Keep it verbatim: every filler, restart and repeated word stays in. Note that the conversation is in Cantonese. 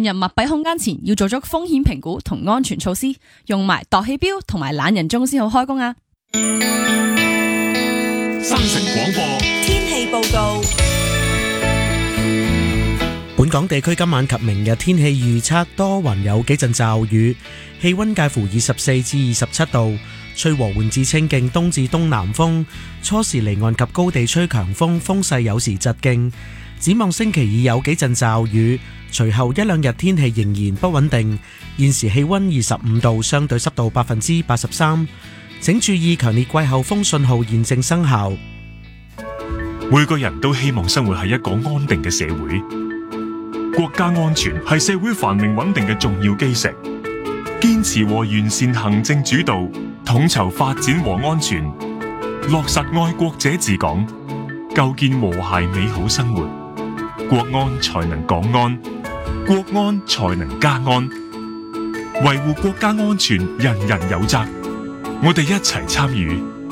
入密閉空間前要做足風險評估同安全措施，用埋度氣錶同埋懶人鐘先好開工啊！ 新城廣播天氣報告。 本港地區今晚及明日天氣預測多雲，有幾陣驟雨，氣溫介乎二十四至二十七度，吹和緩至清勁東至東南風，初時離岸及高地吹強風，風勢有時疾勁。展望星期二有幾陣驟雨，隨後一兩日天氣仍然不穩定。現時氣溫二十五度，相對濕度百分之八十三。請注意強烈季候風信號現正生效。 每個人都希望生活喺一個安定嘅社會，國家安全係社會繁榮穩定嘅重要基石。堅持和完善行政主導，統籌發展和安全，落實愛國者治港，構建和諧美好生活。國安才能港安，國安才能家安。維護國家安全，人人有責。我哋一齊參與，